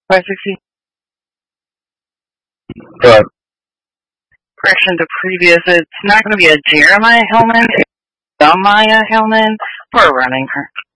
560. But Correction to previous. It's not going to be a Jeremiah Hillman. It's Delmiah Hillman for a running